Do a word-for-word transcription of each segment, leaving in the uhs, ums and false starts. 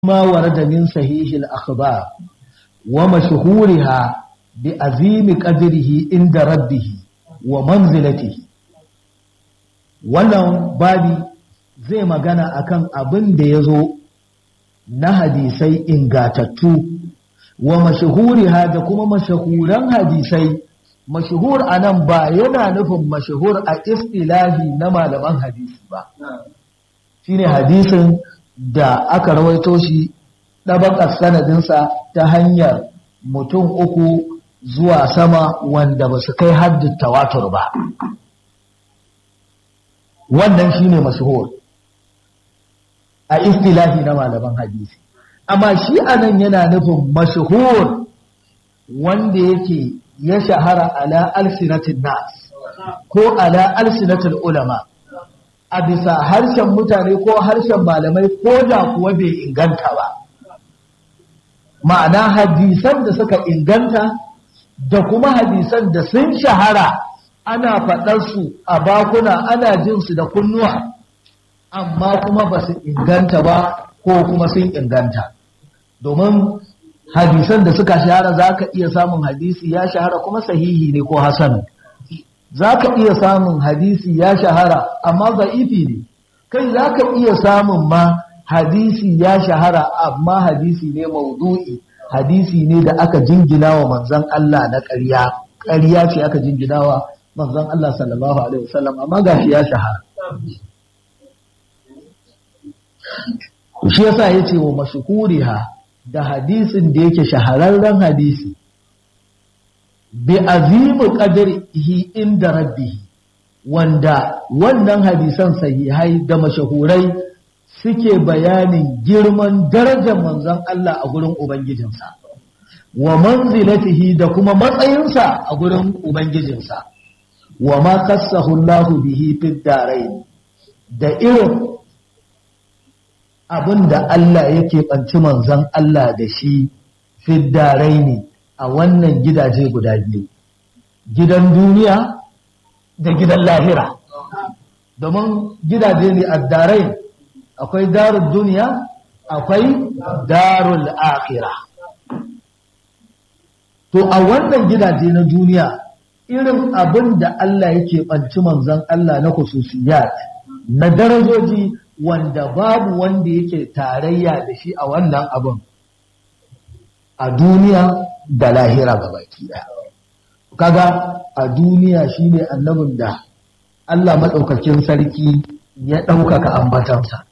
ما ورد من صحيح الأخبار ومشهورها بعظيم قدره عند ربه ومنزلته. wannan babi zai magana akan abin da ya zo na hadisai ingatattu wa mashhuriha da kuma mashahuran hadisai. Mashhur anan ba yana nufin mashhur a istilahi na malaman hadisi ba, shine hadisin da aka rawaito shi ɗabakar sanadinsa ta hanyar mutum uku zuwa sama wanda ba su kai haddin tawatur ba. Wannan shine mashhur a istilahi na malaman hadisi. Amma shi anan yana nufin mashhur wanda yake ya shahara ala alsinatin nas ko ala alsinatul ulama, a bisa harshen mutane ko harshen malamai, ko da kuwa bai inganta ba. Ma'ana hadisan da suka inganta da kuma hadisan da sun shahara ana faɗarsu a bakuna, ana jinsu da kunnuwa, amma kuma ba su inganta ba ko kuma sun inganta. Domin hadisan da suka shahara za ka iya samun hadisi ya shahara kuma sahihi ne ko hasan. Za ka iya samun hadisi ya shahara amma za'ifi ne, kai za ka iya samun ma hadisi ya shahara amma hadisi ne maudu'i, hadisi ne da aka jingina wa manzon Allah na ƙarya, ƙarya ce aka jingina wa manzon Allah sallallahu alaihi wasallam, amma gashi ya shahara. Shi yasa yace wa mashhuriha, da hadisin da yake shahararren hadisi bi azimu qadrihi inda rabbihi, wanda wannan hadisan sahihai da mashahurai suke bayanin girman darajar manzon Allah a gurin ubangijinsa, wa manzilatihi da kuma matsayinsa a gurin ubangijinsa, wa ma khassahu Allahu bihi fid darain, da irin abinda Allah yake banci manzon Allah da shi fid darain a wannan gidaje guda biyu, gidan duniya da gidan lahira. Domin gidaje ne addarai, akwai darul duniya akwai darul akhirah. To a wannan gidaje na duniya irin abin da Allah yake banci manzon Allah na khususiyat, na darajoji wanda babu wanda yake tarayya da shi a wannan abin a duniya da lahira gabaki daya. Kaga a duniya shine annabin da Allah madaukakin sarki ya ɗaukaka ambatansa.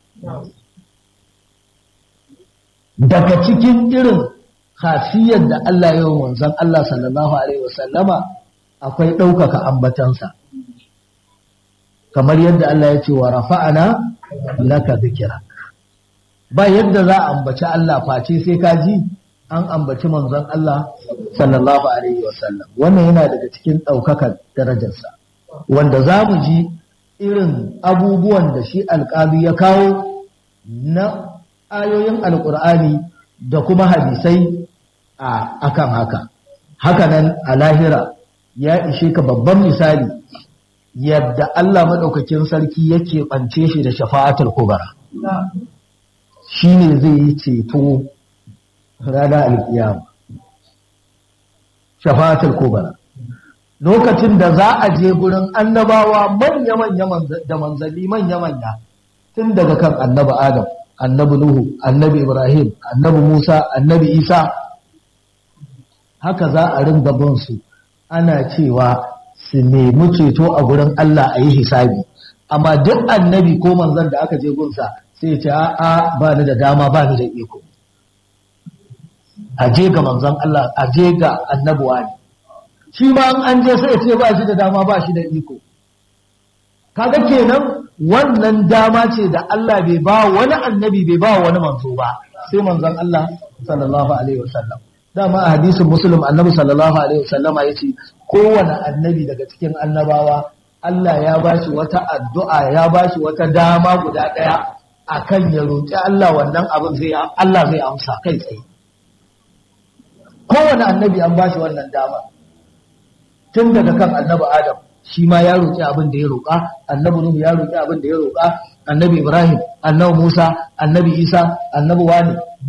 Daga cikin irin khasiyar da Allah ya yi wanzan Allah sallallahu alaihi wasallama akwai ɗaukaka ambatansa, kamar yadda Allah ya ce wa rafa'ana laka dhikrak. Ba yadda za a ambaci Allah face sai ka ji an ambaci manzon Allah sallallahu alaihi wasallam. Wannan yana daga cikin ɗaukakar darajarsa, wanda za mu ji irin abubuwan da shi alƙali ya kawo na ayoyin alƙur'ani da kuma hadisai a akan haka. Hakanan a lahira ya ishe ka babban misali yadda Allah maɗaukakin sarki yake ɓance shi da shafa'atul kubra. Shi ne zai yi ceto rana alkiyama, shafa'atul kubra, lokacin da za a je gurin annabawa manya-manya da manzanni manya-manya, tun daga kan annabi Adam, annabi Nuhu, annabi Ibrahim, annabi Musa, annabi Isa. Haka za a ringa bin su ana cewa su nemi ceto a gurin Allah a yi hisabi. Amma duk annabi ko manzan da aka je gunsa sai ce a'a, ba ni da dama, ba ni da iko. A je ga manzon Allah, a je ga annabuwa ne, shi ma an je sai ce ba shi da dama, ba shi da iko. Kaga kenan wannan dama ce da Allah bai ba wani annabi, bai ba wani manzo ba, sai manzon Allah sallallahu alaihi wasallam. Dama a hadisin Muslim annabi sallallahu alaihi wasallam ya ce kowane annabi daga cikin annabawa Allah ya ba shi wata addu'a, ya ba shi wata dama guda ɗaya akan ya roƙi Allah wannan abin, zai Allah zai amsa kai tsaye. Kowane annabi an ba shi wannan dama, tun daga kan annabi Adam, shi ma ya roƙi abin da ya roƙa, annabi Nuhu ya roƙi abin da ya roƙa, annabi Ibrahim annabi Musa annabi Isa annabi wani